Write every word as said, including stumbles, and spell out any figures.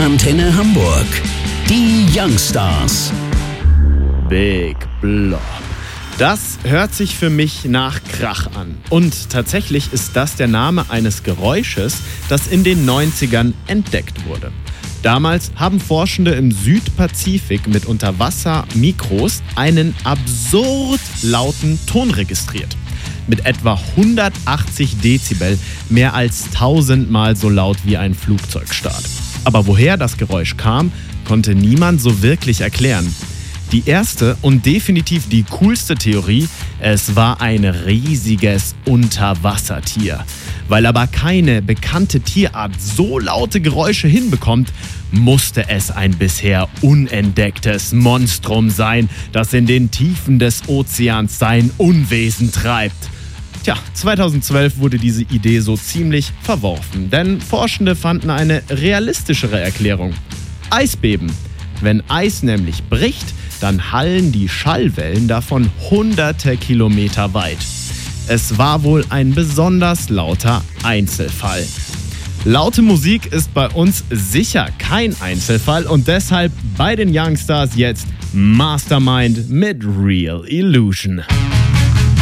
Antenne Hamburg. Die Youngstars. Big Blob. Das hört sich für mich nach Krach an. Und tatsächlich ist das der Name eines Geräusches, das in den neunzigern entdeckt wurde. Damals haben Forschende im Südpazifik mit Unterwasser-Mikros einen absurd lauten Ton registriert. Mit etwa hundertachtzig Dezibel, mehr als tausendmal so laut wie ein Flugzeugstart. Aber woher das Geräusch kam, konnte niemand so wirklich erklären. Die erste und definitiv die coolste Theorie, es war ein riesiges Unterwassertier. Weil aber keine bekannte Tierart so laute Geräusche hinbekommt, musste es ein bisher unentdecktes Monstrum sein, das in den Tiefen des Ozeans sein Unwesen treibt. Tja, zweitausendzwölf wurde diese Idee so ziemlich verworfen, denn Forschende fanden eine realistischere Erklärung. Eisbeben. Wenn Eis nämlich bricht, dann hallen die Schallwellen davon hunderte Kilometer weit. Es war wohl ein besonders lauter Einzelfall. Laute Musik ist bei uns sicher kein Einzelfall und deshalb bei den Youngstars jetzt Mastermind mit Real Illusion.